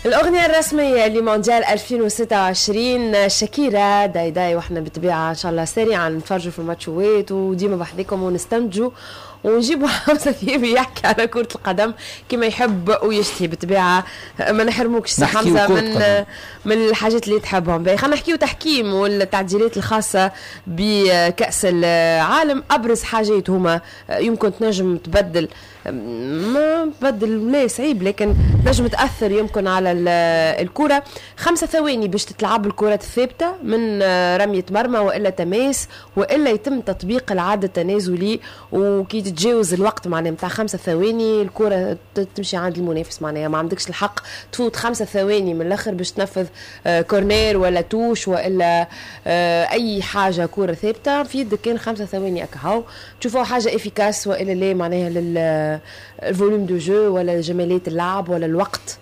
الأغنية الرسمية لمونديال 2026 شاكيرا داي داي، واحنا بالطبيعة إن شاء الله سريعا نتفرجوا في الماتشوات وديما بحذيكم ونستنتجوا ونجيبوا حمزة ثيابي يحكي على كرة القدم كما يحب ويشتهي بالطبيعة. ما نحرموكش سي حمزة من الحاجات اللي تحبهم. خلينا نحكيو تحكيم والتعديلات الخاصة بكأس العالم. أبرز حاجات هما يمكن تنجم تبدل، ما تبدل لا صعيب لكن نجم تأثر يمكن على الكرة. 5 ثواني باش تتلعب الكرة الثابتة من رمية مرمى وإلا تماس وإلا يتم تطبيق العادة التنازلي، وكي تتجاوز الوقت معناها متاع 5 ثواني الكرة تمشي عند المنافس، معناها ما عندكش الحق تفوت 5 ثواني من الآخر باش تنفذ كورنير ولا توش وإلا أي حاجة كرة ثابتة في يدك. كان 5 ثواني أكهو تشوفوا حاجة إفيكاس وإلا ليه معناها الفوليوم دو جو ولا جمالية اللعب ولا الوقت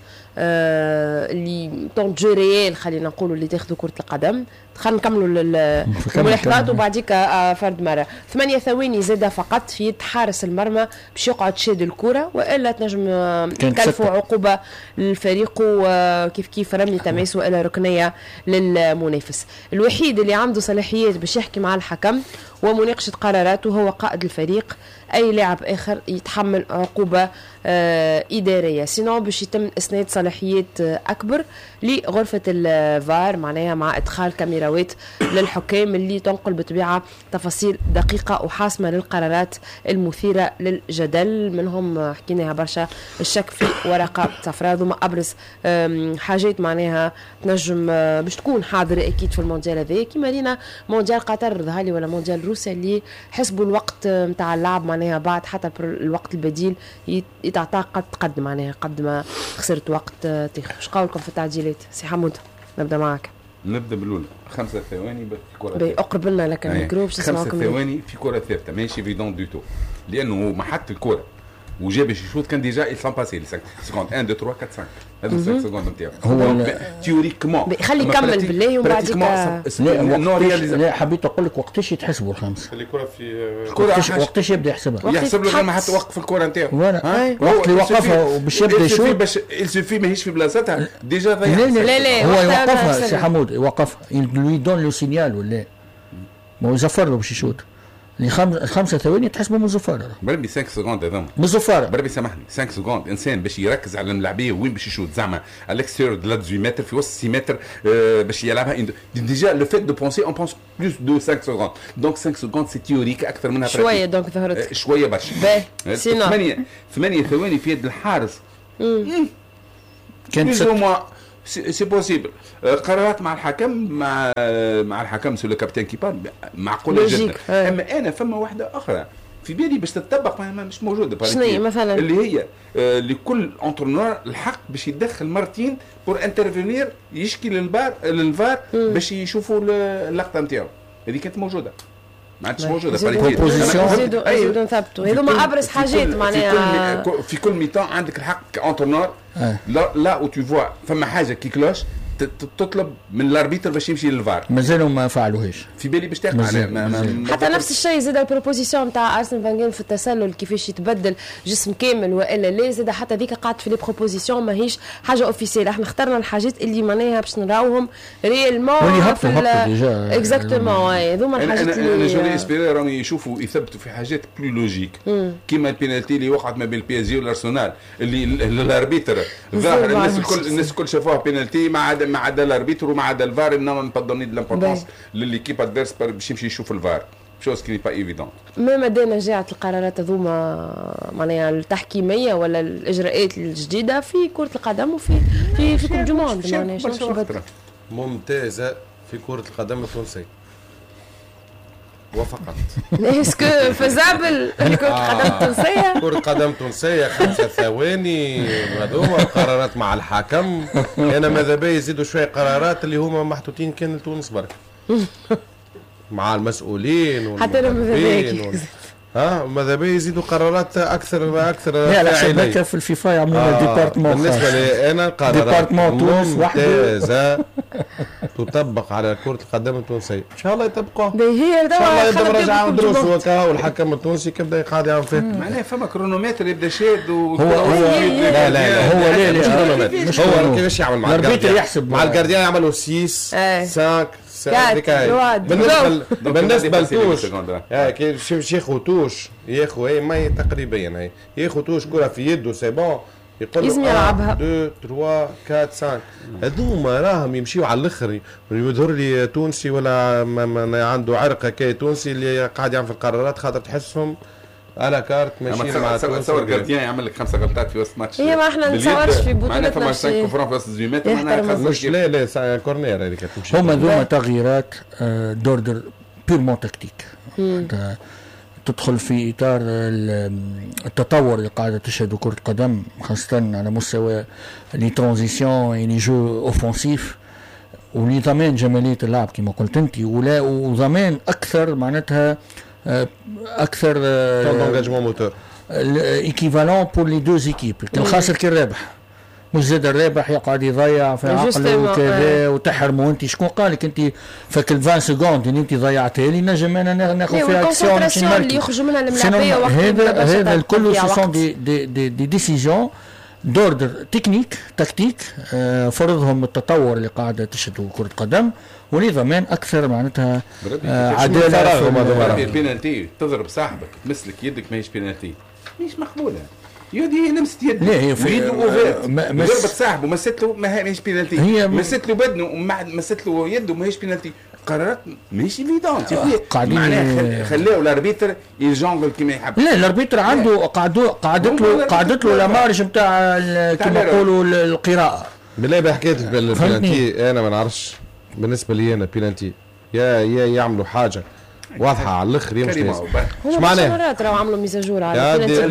اللي طون جو ريال خلينا نقولوا اللي تاخذوا كرة القدم. خلينا نكملوا الملاحظات وبعديك فرد مرة. 8 ثواني زادة فقط في يد حارس المرمى باش يقعد شاد الكرة وإلا تنجم تكلفوا عقوبة للفريق وكيف كيف رمي تماس وإلا ركنية للمنافس. الوحيد اللي عنده صلاحيات باش يحكي مع الحكم ومناقشة قراراته هو قائد الفريق. أي لاعب آخر يتحمل عقوبة إدارية، سينو باش يتم إسناد صلاحيات أكبر لغرفة الفار معناها مع إدخال كاميراوات للحكام اللي تنقل بطبيعة تفاصيل دقيقة وحاسمة للقرارات المثيرة للجدل. منهم حكيناها برشا الشك في ورقة صفراء. ذوما أبرز حاجات معناها تنجم باش تكون حاضرة أكيد في المونديال هذا كيما لينا مونديال قطر ظهري ولا مونديال روسيا اللي حسبوا الوقت متاع اللعب معناها بعد حتى الوقت البديل يتعطى قد تقدم معناها قد ما خسرت وقت تاخذ. اش قولكم في التعديلات سي حمود؟ نبدا معك. نبدا بالاولى. 5 ثواني في كره ثابته. اقرب لنا لك الميكرو باش نسمعوكم. 5 ثواني في كره ثابته ماشي فيدون دو تو، لانه ما حط الكره وجا باش يشوط كان ديجا يسون باسي 5 سكوند 1 2 3 4 5 هذا 5 سكوند نتاعو هو تيوريكمون. خلي يكمل بالله ومن بعد لا حبيت اقول لك وقتاش يتحسبوا الخمسه الكره في وقتاش يبدا يحسبها؟ يحسب له ما حتى وقف الكره نتاعو وقت اللي وقفها باش يبدا يشوط باش السوفي ماهيش في بلاصتها ديجا ضيع. لا هو يوقفها سي حمود يوقفها لوي دون لو سينيال ولا ما هو زفر له باش يشوط. 5 ثواني تحسبوا من زفاره بربي 5 سكوند هذوما من زفاره. بربي سامحني 5 سكوند انسان باش يركز على الملاعبيه وين باش يشوط زعما الاكستير دو 18 متر في وسط 6 متر باش يلعبها ديجا لو فيت دو بونسي اون بونس بلوس دو 5 سكوند دونك 5 سكوند سي تيوريك اكثر منها شويه دونك ظهرت شويه برشا. 8 ثواني في يد الحارس كان سي بوسيبل. قرارات مع الحكم مع الحكم سو لو كابتن كيبان معقوله جدا. اما انا فما واحده اخرى في بالي باش تطبق مش موجوده شنو مثلا اللي هي لكل انترنور الحق باش يدخل مرتين بور انترفينير يشكي للفار باش يشوفوا اللقطه نتاعو. هذه كانت موجوده ما عادش موجوده زيدوا نثبتوا. هذوما ابرز حاجات معناها في كل ميتان عندك الحق كأنترنور لا او تو فوا فما حاجه كي كلوش تطلب من الاربيتر باش يمشي للفار. مازالوا ما فعلوهاش في بالي باش تقع حتى نفس الشيء زاد البروبوزيسيون نتاع ارسن فانغال في التسلل كيفاش يتبدل جسم كامل والا لا زاد حتى ذيك قاعد في لي بروبوزيسيون ماهيش حاجه اوفيسيال. احنا اخترنا الحاجات اللي معناها باش نراوهم ريالمون في ديجا اكزاكتومون. هذوما الحاجات اللي انا جوني اسبيري راهم يشوفوا يثبتوا في حاجات بلو لوجيك كيما البينالتي اللي وقعت ما بين البي اس جي والارسنال اللي الاربيتر ظاهر الناس الكل شافوها بينالتي ما عدا الاربيتر وما عدا الفار انما نبدوني دو لامبورطونس لليكيب ادفيرس باش يمشي يشوف الفار شوز كي با ايفيدون. ما دام جاءت القرارات هذوما معناها التحكيميه ولا الاجراءات الجديده في كره القدم وفي في كل جمهور معناها ممتازه في كره القدم التونسيه وفقط. اسكو فزابل كرة القدم التونسية؟ كرة القدم التونسية 5 ثواني هذوما قرارات مع الحكم. أنا ماذا بي يزيدوا شوية قرارات اللي هما محطوطين كان لتونس برك مع المسؤولين حتى لو ماذا بي يزيدوا قرارات أكثر لا حساباتها في الفيفا يعملوا ديبارتمون بالنسبة لي أنا قرارات ممتازة تطبق على كرة القدم التونسية ان شاء الله يطبقوها هي ان شاء الله يبدا مراجعة دروس وكا والحكم التونسي كيبدا قاعد يعمل فيه معناها فما كرونومتر يبدا شاد هو لا لا مش هو كيفاش يعمل مع الاربيتر يحسب مع الجارديان يعملوا 6 5 بالنسبه لتوش كي ياخذ توش ياخذ هي ماي تقريبا هي ياخذ توش كره في يده سي بون يقول لازم يلعبها 2 3 4 5 هذوما راهم يمشيو على الاخر يظهر لي تونسي ولا ما عنده عرق هكا تونسي اللي قاعد يعمل في القرارات خاطر تحسهم على كارت ماشيين مع تصور جارديان يعمل لك 5 غلطات في وسط ماتش. هي ما احنا نتصورش في بطولتنا معناها فما 5 كفران في وسط 2 متر معناها مش لا كورنير هذيك تمشي. هما ذوما تغييرات دوردر بيرمون تكتيك تدخل في اطار التطور اللي قاعده تشهده كره القدم خاصه على مستوى لي ترانزيسيون لي جو اوفونسيف ولضمان جماليه اللعب كما قلت انت وضمان اكثر معناتها اكثر دونجاجمون موتور ايكيفالون بور لي دوز ايكيب الخاسر كي الرابح مش زاد الرابح يقعد يضيع في عقله وكذا وتحرمه انت شكون قال لك انت فك 20 سكوند اللي انت ضيعتها لي نجم انا ناخذ فيها اكسيون اللي يخرجوا منها الملاعبيه وقت هذا الكل سون دي ديسيجن دوردر تكتيك فرضهم التطور اللي قاعده تشهده كره القدم ولضمان اكثر معناتها عداله. البينالتي تضرب صاحبك تمسلك يدك ماهيش بينالتي مش مقبوله. يدي لمست يد ويده ضربت صاحبه مست له ماهيش بينالتي هي مست له بدنه ومست له يده ماهيش بينالتي قرارات ماهيش ايفيدونت معناها خلاه الاربيتر يجونغل كما يحب. لا الاربيتر عنده قعدت له لامارج نتاع كما يقولوا القراءه. بالله بحكيت البينالتي انا ما نعرفش بالنسبه لي انا بينالتي يا يعملوا حاجه واضحه على الاخر يمشي ايش معناها مرات راهو عملوا ميزاجور على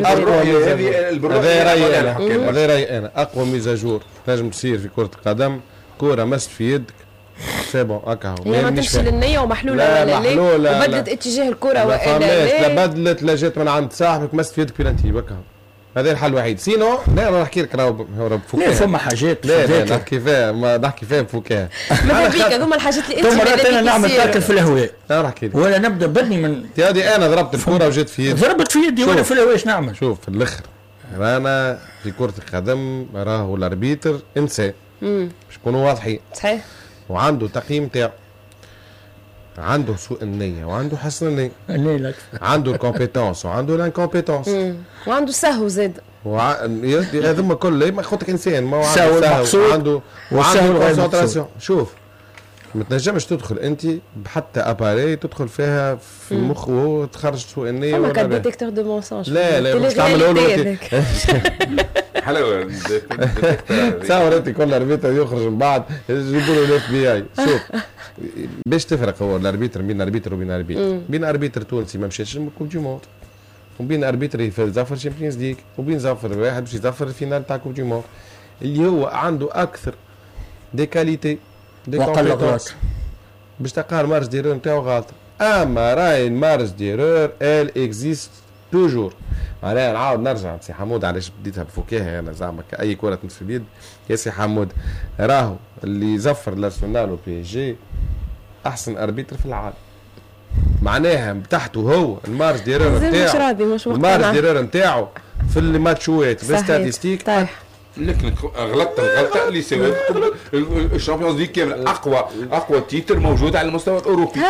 هذا رايي انا اقوى ميزاجور تنجم تصير في كره القدم كره مست في يدك سي بون هكا هي ما تمشي للنيه ومحلوله ولا وبدلت اتجاه الكره لا بدلت لا جات من عند صاحبك مست في يدك بينالتي هكا هذا الحل الوحيد سينو لا انا نحكي لك راهو بفكاهه لا فما حاجات لا نحكي فيها ما نحكي فيها بفكاهه ماذا بيك هذوما الحاجات اللي انت مرات انا نعمل تاكل في الهواء انا نحكي لك ولا نبدا بدني من هذه انا ضربت الكره وجات في يدي ضربت في يدي وانا في الهواء ايش نعمل شوف في الاخر رانا في كره القدم راهو الاربيتر انسان باش نكونوا واضحين صحيح وعنده تقييم تاعو عنده سوء النية وعنده حسن النية لا عنده الكومبيتونس وعنده الانكومبيتونس وعنده سهو زاد هذوما كل ما خاطرك انسان ما عنده سهو عنده كونسنتراسيون. شوف ما تنجمش تدخل انت بحتى اباري تدخل فيها في المخ وهو تخرج سوء النيه ولا كان ديتيكتور دو مونسونج لا مش تعملوا له حلاوه تصور انت كل اربيتر يخرج من بعد يجيبوا له الاف بي اي. شوف باش تفرق هو الاربيتر بين اربيتر وبين اربيتر بين اربيتر تونسي ما مشاش لكوب دي موند وبين اربيتر يزفر شامبيونز ليغ وبين زفر واحد باش يزفر الفينال تاع كوب دي موند اللي هو عنده اكثر دي كاليتي دي كومبيتونس باش تلقى المارج ديرور نتاعو غلط. اما راي المارج ديرور ال اكزيست توجور. معناها نعاود نرجع سي حمود علاش بديتها بفكاهه انا زعما كاي كره تمس في اليد يا سي حمود راهو اللي زفر الارسنال وبي جي احسن اربيتر في العالم معناها تحته هو المارج ديرور نتاعو المارج ديرور نتاعو في الماتشوات في ستاتيستيك لكن غلطت الغلطه اللي سوت الشامبيونز ليغ كامل اقوى تيتر موجود على المستوى الاوروبي.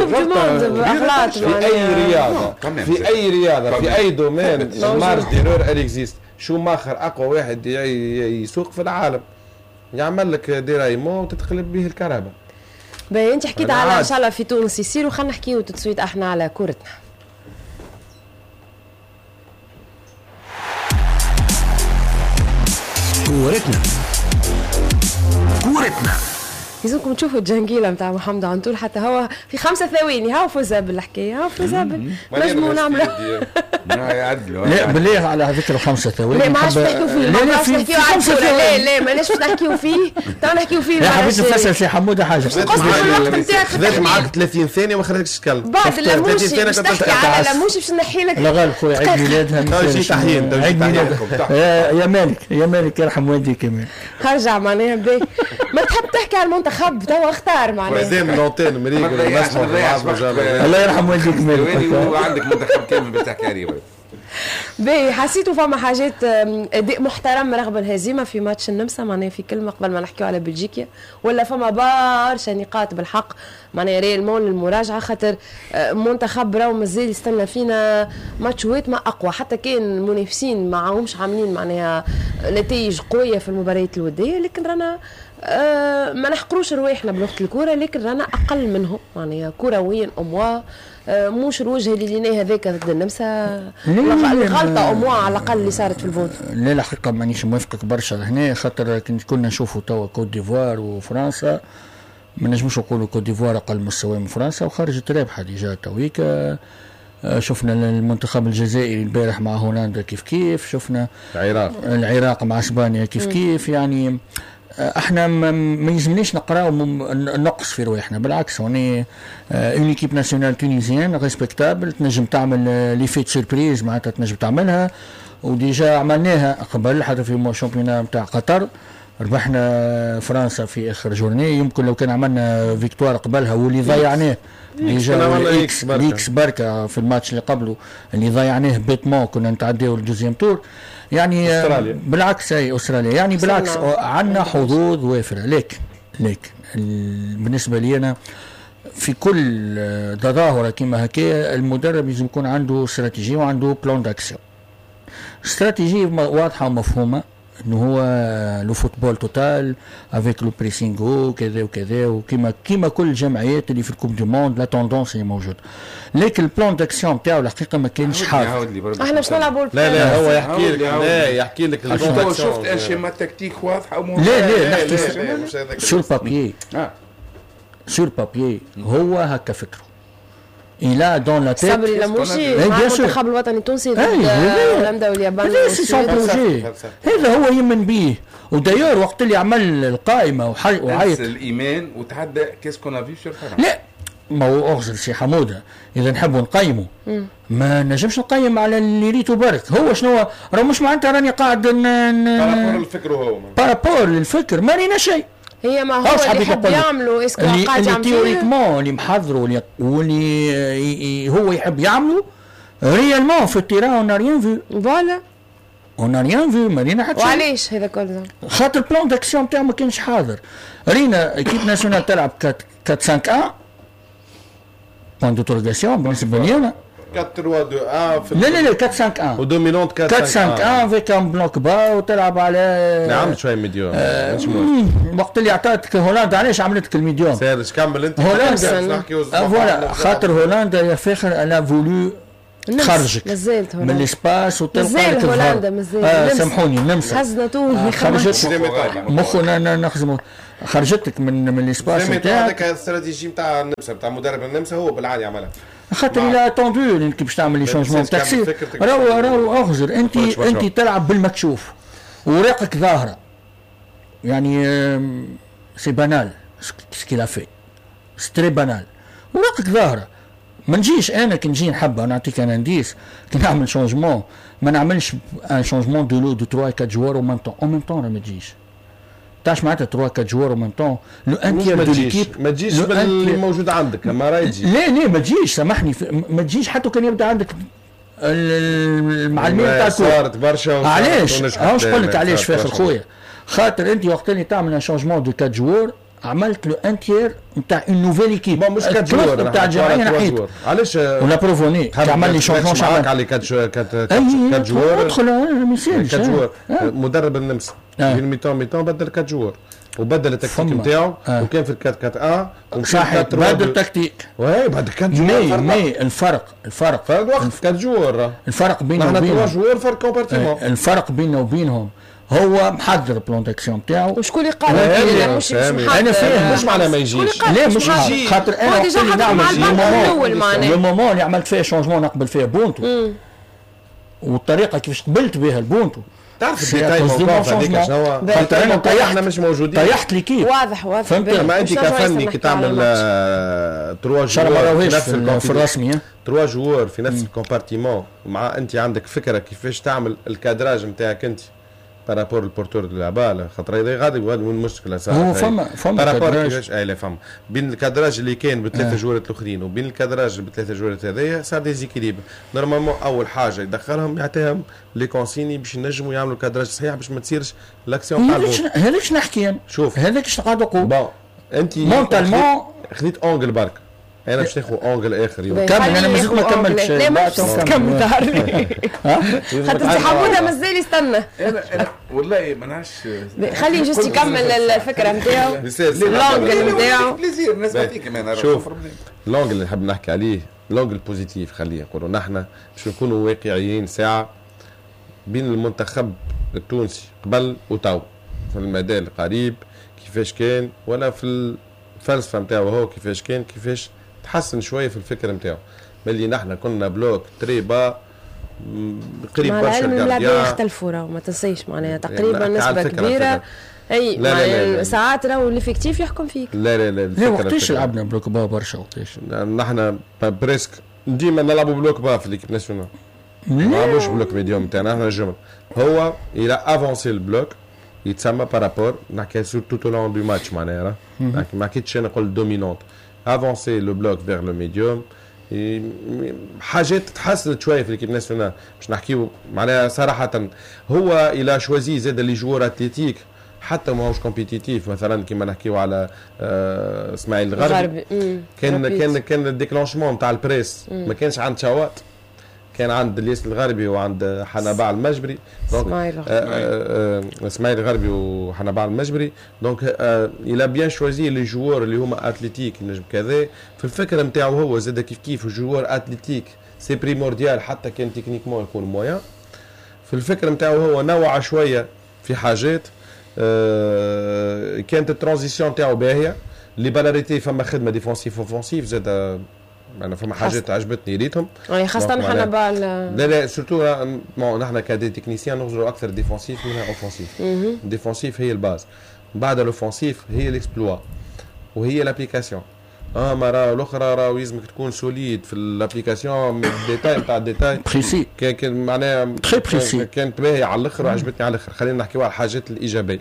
في اي رياضه في اي دومين المارج ديرور اكزيست. شو ماخر اقوى واحد يسوق في العالم يعمل لك ديرايمون وتتقلب به الكهرباء. باهي انت حكيت على ان شاء الله في تونس يصيروا خلينا نحكيو تسويت احنا على كورتنا. كورتنا لازمكم تشوفوا الجنجيله نتاع محمد عنتور حتى هو في 5 ثواني هاو فوزابل الحكايه هاو فوزابل نجموا نعملوا لا بالله على ذكر 5 ثواني لا ما عادش نحكيو فيه لا ماناش نحكيو فيه تو نحكيو فيه. لا حبيت نفسر سي حموده حاجه خذيت معاك 30 ثانيه وما خليتكش تتكلم بعد اللاموشي باش تحكي على اللاموشي باش نحي لك لا غالب خويا عيد ميلادها عيد ميلادها يا مالك يرحم والديك كمان خرج معناها باهي ما تحب تحكي على المنتخب توا اختار معناها. قدام الانتين مريق الله يرحم والديك مالك. وعندك منتخب كامل باش تحكي عليه. باهي حسيتوا فما حاجات اداء محترم رغم الهزيمه في ماتش النمسا معناها في كلمه قبل ما نحكيو على بلجيكا، ولا فما برشا نقاط بالحق معناها ريالمون للمراجعه، خاطر منتخب راهو مازال يستنى فينا ماتشوات ما اقوى، حتى كان المنافسين معاهمش عاملين معناها نتائج قويه في المباريات الوديه، لكن رانا ما نحقروش رواحنا بلغه الكوره، لكن رانا اقل منهم معناها كرويا اموا موش الوجه اللي ليناه هذاك ضد النمسا الغلطه اموا على الاقل اللي صارت في الفوت. لا الحقيقه مانيش موافقك برشا هنا، خاطر كنا نشوفوا توا كوت ديفوار وفرنسا، ما نجموش نقولوا كوت ديفوار اقل مستوى من فرنسا وخرجت رابحه ديجا تويكا. شفنا المنتخب الجزائري البارح مع هولندا كيف شفنا العراق مع اسبانيا كيف يعني احنا ما يلزمناش نقراو النقص في رواحنا، بالعكس هوني اون ايكيب ناسيونال تونيزيان ريسبكتابل، تنجم تعمل لي فيت سيربريز معناتها تنجم تعملها، وديجا عملناها قبل حتى في شامبيون نتاع قطر ربحنا فرنسا في اخر جورني. يمكن لو كان عملنا فيكتوار قبلها واللي ضيعناه ديجا ليكس بركه في الماتش اللي قبله اللي ضيعناه بيتمون كنا نتعداو الجوزيام تور يعني أستراليا. بالعكس اي استراليا يعني بالعكس عندنا حظوظ وافره، لكن بالنسبه لي انا في كل تظاهره كما هكا المدرب لازم يكون عنده استراتيجيه وعنده بلان داكسيون، استراتيجيه واضحه ومفهومه انه هو لو فوتبول توتال افيك لو بريسينغو كذا وكذا وكما كل الجمعيات اللي في الكوب دو موند لا توندونس اللي موجود، لكن البلان داكسيون تاعو الحقيقه ما كانش حاضر. احنا باش نلعبوا لا هو يحكي لك شفت ان شيما تكتيك واضحه لا نحكي سور بابيي هو هكا فكره إلا دون لا تيت صبري لموشي مع المنتخب الوطني التونسي ضد هولندا واليابان. هذا هو يمن بيه، ودايور وقت اللي عمل القائمه وعيط الايمان وتعدى كيس كنا في فرنسا. لا ما هو اغزل سي حموده اذا نحبوا نقيموا ما نجمش نقيم على اللي ريتو برك. هو شنو راه مش معناتها راني قاعد بارابور الفكر، هو بارابور للفكر ما رينا شيء. هي ما هو اللي يحب يعملوا اسكو قاعد يعمل تيوريكمون اللي محضروا واللي هو يحب يعملوا ريالمون في التيران اون ريان فيو فوالا اون ريان فيو ما رينا حتى. وعلاش هذا كله؟ خاطر البلان داكسيون تاعو ما كانش حاضر. رينا ايكيب ناسيونال تلعب 4-5-1 بوان دوتورغاسيون بالنسبه لي انا 4-3-2-1 لا 4-5-1 ودومينونت 4-5-1 فيك ان بلوك با وتلعب على نعم شويه ميديوم وقت اللي عطاتك هولندا علاش عملتك الميديوم سيرش كمل انت هولندا فوالا خاطر هولندا يا فاخر انا فولو تخرجك من الاسباس وتلقى لك هولندا مازال سامحوني النمسا هزنا تونس خرجتك مخنا نخزموا خرجتك من الاسباس نتاعك. هذاك الاستراتيجي نتاع النمسا نتاع مدرب النمسا هو بالعادي عملها خاطر الى توندو انك باش تعمل لي شونجمون تاكسي راهو اغزر انت تلعب بالمكشوف وريقك ظاهره يعني سي بانال سكيلا في ستري بانال وريقك ظاهره. ما نجيش انا كي نجي نحب نعطيك انا نديس كي نعمل شونجمون ما نعملش ان شونجمون دو 3 4 جوار او ميم طون ما تجيش تاش معناتها 3 4 جوار او ميم طون لو انتير دو ليكيب ما تجيش باللي موجود عندك ما راهي تجي لا ما تجيش سامحني ما تجيش حتى كان يبدا عندك المعلمين تاع صارت برشا علاش هاوش نقول لك علاش فاخر خويا خاطر انت وقت اللي تعمل ان شونجمون دو 4 جوار عملت لو انتير نتاع اون نوفيل ايكيب مش 4 جوار نتاع الجمعيه نحيت علاش ولا بروفوني تعمل لي شونجمون معاك على 4 جوار ادخل ما يصيرش 4 جوار مدرب النمسا في ميتون بدل 4 جوار وبدل التكتيك نتاعو وكان في 4-4-1 صحيح بدل التكتيك وهي بدل 4 جوار مي الفرق وقت 4 جوار الفرق بيننا وبينهم 3 جوار فرق كومبارتيمون الفرق بيننا وبينهم هو محضر البلان داكسيون نتاعو. وشكون اللي قال مش انا فاهم مش معناه ما يجيش لا مش خاطر انا وقت اللي نعمل المومون اللي عملت فيه شونجمون نقبل فيه بونتو والطريقه كيفاش قبلت بها البونتو تعرف الديتاي موقف هذيك شنو خاطر انا احنا مش موجودين طيحت لي كيف واضح فهمت ما انت كفني كي تعمل 3 جوار في الرسمي 3 جوار في نفس الكومبارتيمون مع انت عندك فكره كيفاش تعمل الكادراج نتاعك انت بارابور البورتور دو لابال خاطر هذا غادي من مشكله صح. هو فما كادراج لا فما بين الكادراج اللي كان بثلاثه جوارات الاخرين وبين الكادراج بثلاثه جوارات هذايا صار ديزيكيليبر. نورمالمون اول حاجه يدخلهم يعطيهم لي كونسيني باش ينجموا يعملوا الكادراج صحيح باش ما تصيرش الاكسيون تاع هذاك نحكي انا. شوف هذاك اش قاعد نقول بون انت مونتالمون خذيت اونجل برك. انا باش ناخذ اونجل اخر يوم كمل. انا مازلت ما كملتش. لا ما كمل دارني خاطر حموده مازال يستنى. انا والله ما نعرفش خليه جوست يكمل الفكره نتاعو اللونج نتاعو. بليزير نسمع فيك كمان. شوف اللونج اللي نحب نحكي عليه اللونج البوزيتيف. خلينا نقولوا نحن باش نكونوا واقعيين ساعه بين المنتخب التونسي قبل وتو في المدى القريب كيفاش كان ولا في الفلسفه نتاعو هو كيفاش تحسن شويه في الفكره نتاعو. ملي نحن كنا بلوك تريبا قريب برشا اللاعبين يختلفوا راهو ما تنسيش معناها تقريبا نسبه كبيره. اي لا ساعات راهو الافكتيف يحكم فيك. لا وقتاش لعبنا بلوك با برشا وقتاش نحن بريسك ديما نلعبوا بلوك با في ليكيب ناسيونال. ما نلعبوش بلوك ميديوم تاعنا احنا الجمل. هو الى افونسي البلوك يتسمى بارابور نحكي سور توتو لون دو ماتش معناها ما حكيتش انا نقول دومينونت افونسي لو بلوك فيغ لو ميديوم. حاجات تحسنت شويه في ليكيب ناسيونال باش نحكيو معناها صراحه. هو الى شوازي زاد لي جوار اتليتيك حتى ماهوش كومبيتيتيف مثلا كيما نحكيو على اسماعيل الغربي. كان الديكلونشمون تاع البريس ما كانش عند شوات كان عند الياس الغربي وعند حنباع المجبري. اسماعيل الغربي وحنباع المجبري. دونك الى بيان شوازي لي جوار اللي هما اتليتيك نجم كذا في الفكره نتاعو هو زاد كيف الجوار اتليتيك سي بريمورديال حتى كان تكنيكمون يكون مويان. في الفكره نتاعو هو نوع شويه في حاجات. كانت الترانزيسيون تاعو باهيه ليبراليتي فما خدمه ديفونسيف اوفونسيف زاد انا فما حاجات عجبتني ريتهم خاصه حنا لا سورتو نحن كدي تكنيسيان نغزروا اكثر ديفونسيف منها اوفونسيف. الديفونسيف هي الباز بعد الاوفونسيف هي الاكسبلوا وهي لابليكاسيون. مرة الاخرى راهو لازمك تكون سوليد في الابليكاسيون الديتاي نتاع الديتاي بريسي كان معناها تري بريسي كانت باهيه على الاخر وعجبتني على الاخر. خلينا نحكيو على الحاجات الايجابيه.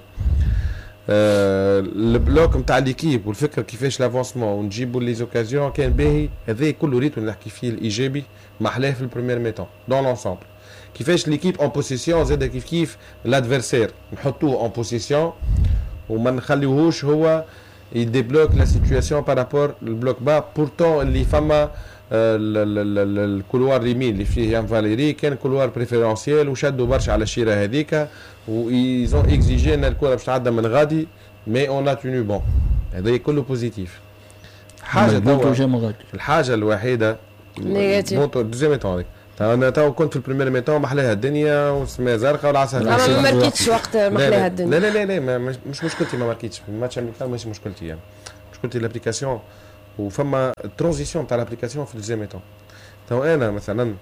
البلوك نتاع ليكيب والفكره كيفاش لافونسمون ونجيبوا لي زوكازيون كان باهي. هذا كله ريتو نحكي فيه الايجابي محلاه في البريمير ميتون دون لونسومبل. كيفاش ليكيب اون بوزيسيون زاد كيف لادفيرسير نحطوه اون بوزيسيون وما نخليوهوش هو يديبلوك لا سيتوياسيون بارابور البلوك با. بورتون اللي فما الكولوار اليمين اللي فيه يان فاليري كان كولوار بريفيرونسيال وشدوا برشا على الشيره هذيك ويزون اكزيجي ان الكره باش تعدى من غادي مي اون ا توني بون. هذا كله بوزيتيف. الحاجه الوحيده نيجاتيف دوزيام ميتون انا تو كنت في البريمير ميتون محلاها الدنيا والسماء زرقاء والعسل. انا ما ماركيتش وقت محلاها الدنيا. لا مش مشكلتي ما ماركيتش في الماتش امريكان ماشي مشكلتي يعني مشكلتي الابليكاسيون وفما الترانزيسيون تاع الابليكاسيون في الدوزيام ميتون. تو انا مثلا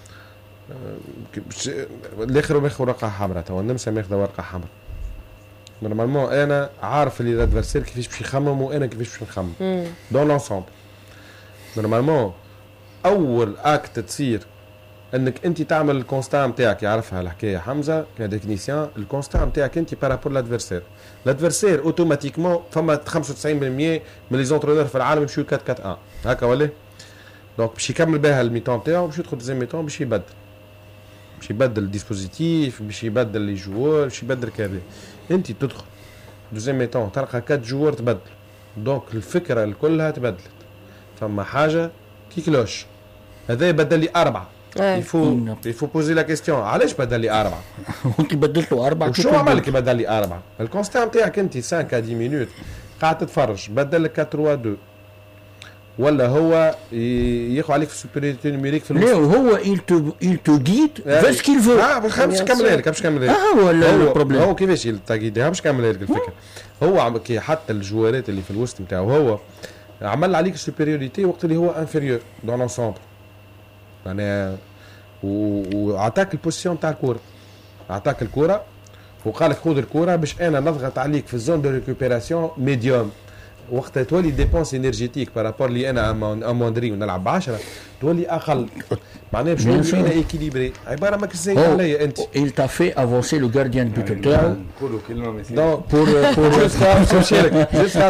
الاخر ماخذ ورقه حمراء تو النمسا ماخذ ورقه حمراء. نورمالمون انا عارف اللي الادفيرسير كيفاش باش يخمم وانا كيفاش باش نخمم دون لونسومبل. نورمالمون اول اكت تصير انك انت تعمل الكونستا نتاعك يعرفها الحكايه حمزه كتكنيسيان. الكونستا نتاعك انت بارابور لادفيرسير اوتوماتيكمون فما 95% من لي زونترونور في العالم يمشيو 4-4-1 هكا ولا. دونك باش يكمل بها الميتون تاعو باش يدخل دوزيام ميتون باش يبدل الديسبوزيتيف باش يبدل لي جوار باش يبدل كذا. انت تدخل دوزيام ميتون تلقى 4 جوار تبدل. دونك الفكره كلها تبدلت. فما حاجه كي كلوش هذا يبدل لي 4. يفو بوزي لا كيستيون علاش بدل لي 4 وانت بدلتوا 4 شو عمل كي بدل لي 4 الكونستا نتاعك انت 5 10 مينوت قاعد تتفرج بدل لك 4-3-2 ولا هو ياخذ عليك في السوبريوريتي نيميريك في الوسط. لا هو il te guide vers ce qu'il veut. باش نكملها لك باش نكملها لك. هو البروبليم هو كيفاش تاكيدها باش نكملها لك الفكره. هو كي حتى الجوارات اللي في الوسط نتاعو هو عمل عليك السوبريوريتي وقت اللي هو انفيريور دون لونسومبل معناها وعطاك البوزيسيون تاع الكره. عطاك الكره وقال لك خذ الكره باش انا نضغط عليك في الزون دو ريكوبيراسيون ميديوم. وقتها تولي ديبونس انرجيتيك بارابور لي انا اموندري ونلعب ب10 تولي اقل معناها باش نولي ايكيليبري عباره ماكش زايد عليا انت. Il t'a fait avancer le gardien de but تاعو. نقولوا كلمه مثلا. دونك بور جوست نمشيلك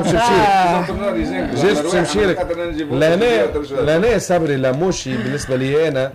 جوست نمشيلك لهنا صبري لاموشي بالنسبه لي انا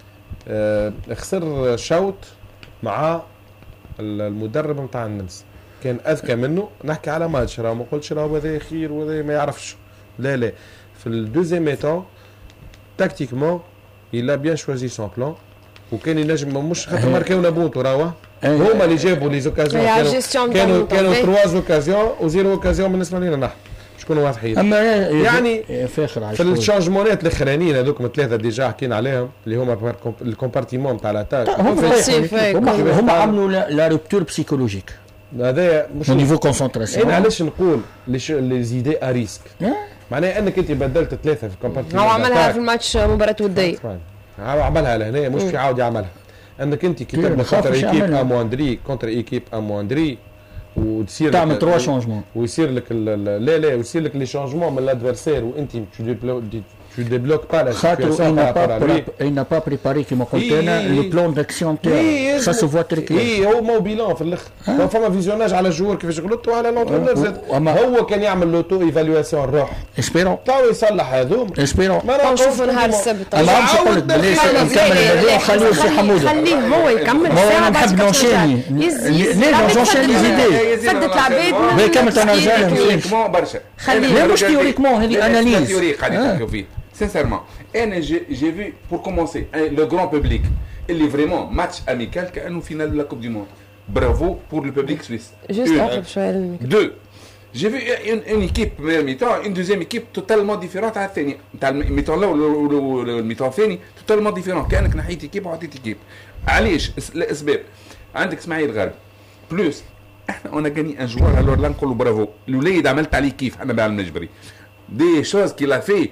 خسر شوط مع المدرب نتاع النمس كان اذكى منه. نحكي على ماتش راه ما قلتش راه هذا خير وهذا ما يعرفش لا في الدوزيام ميتون تاكتيكمون il a bien choisi son plan وكان ينجم مش خاطر ماركاونا بونتو راهو هما اللي جابوا لي زوكازيون كانوا 3 اوكازيون وزيرو اوكازيون بالنسبه لنا نحن شكون واضحين. اما يعني فاخر على في الشانجمونات الاخرانيين هذوك ثلاثه ديجا حكينا عليهم اللي هما الكومبارتيمون تاع لاتاك هم عملوا لا روبتور بسيكولوجيك هذا مش نيفو كونسونطراسيون. انا علاش نقول لي زيدي اريسك معناها انك انت بدلت ثلاثه في الكومبارتيمون هو عملها في الماتش مباراه وديه عملها لهنا مش في عاود يعملها انك انت كي تبدا كونتر ايكيب امواندري كونتر ايكيب امواندري وتصير تعمل 3 شونجمون ويصير لك لا ويصير لك لي شونجمون من الادفيرسير وانت tu débloques pas la situation il n'a pas préparé كما قلت انا لو بلان داكسيون تاعو سا سو فوا تري كلير. هو مو بيلان في الاخر فما فيزيوناج على الجوار كيفاش غلط وعلى لونترونور زاد هو كان يعمل لوتو ايفالواسيون الروح اسبيرون تو يصلح هذوم اسبيرون نشوفوا نهار السبت. انا عم نقول لك بلاش نكمل الموضوع خليه سي حموده خليه هو يكمل ساعه بعد نحب نونشيني زيدي فدت العباد كمل تنرجع تيوريكمون برشا لا مش تيوريكمون هذه اناليز تيوري قاعدين نحكيو فيه. Sincèrement, j'ai vu pour commencer le grand public, il est vraiment match amical qu'un finale de la Coupe du Monde. Bravo pour le public suisse. Juste Deux, j'ai vu une équipe première mi-temps, une deuxième équipe totalement différente à الثانية. تاع الميتون الاول والميتون الثاني totalement différent. كأنك نحيت équipe وعطيت équipe. علاش؟ الأسباب. عندك اسماعيل غارب. بلوس احنا on a gagné un joueur alors là نقولوا برافو. الوليد عملت عليه كيف احنا بعمل المجبري. Des choses qu'il a fait,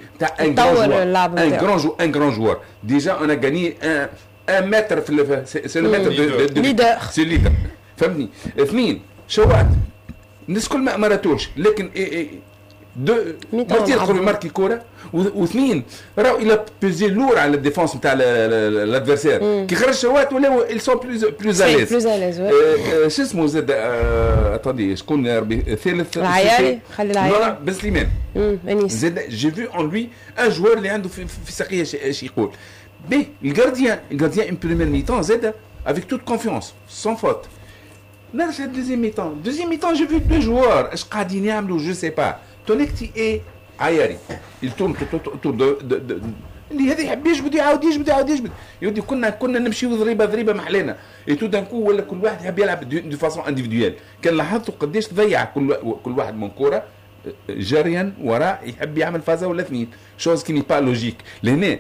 un grand joueur. Déjà, on a gagné un mètre, c'est le mètre de leader. C'est le leader. فهمني. اثنين شوات. الناس كل ما مرتوش لكن مرتين يدخلوا ماركي كوره واثنين راهو الى بيزي لور على الديفونس نتاع الادفيرسير كي خرج شوات ولاو ils sont plus à l'aise. شو اسمه زاد اتندي شكون الثالث العياري خلي العياري بن سليمان زاد جي فيو اون لوي ان جوار اللي عنده في ساقيه اش يقول بي الجارديان ان بريمير ميتون زاد avec toute confiance sans faute. نرجع deuxième mi-temps j'ai vu deux joueurs اش قاعدين يعملوا je sais pas تونيكتي اي عياري يتون اللي هذا يحب يجبد يعاود يودي كنا نمشيو ضريبه محلينا ايتو دانكو ولا كل واحد يحب يلعب دو فاسون انديفيدويل. كان لاحظتوا قداش تضيع كل واحد من كوره جريا وراء يحب يعمل فازه ولا اثنين شوز كي ني با لوجيك لهنا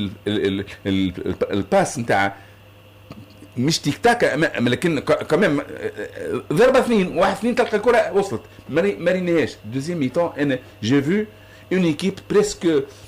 الباس نتاع مش تيك تاك لكن كمان ضربه واحد اثنين تلقى الكره وصلت ما ريناهاش. دوزيام ميتون انا جي فيو اون ايكيب بريسك